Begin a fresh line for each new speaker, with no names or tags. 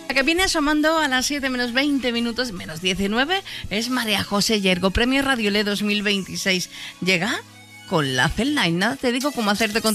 La que viene asomando a las 7 menos 20 minutos, menos 19, es María José Yergo, Premio Radio Le 2026. Llega con la Celline. Nada te digo cómo hacerte con